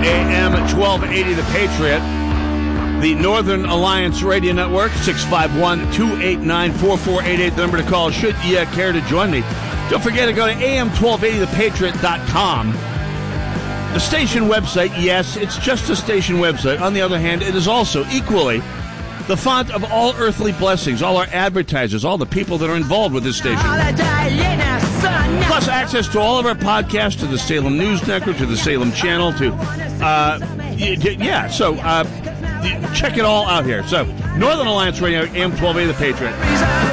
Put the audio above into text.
AM 1280 The Patriot. The Northern Alliance Radio Network, 651-289-4488, the number to call should you care to join me. Don't forget to go to am1280thepatriot.com. The station website, yes, it's just a station website. On the other hand, it is also equally the font of all earthly blessings, all our advertisers, all the people that are involved with this station. Plus access to all of our podcasts, to the Salem News Network, to the Salem Channel, check it all out here. So, Northern Alliance Radio, AM 1280 The Patriot.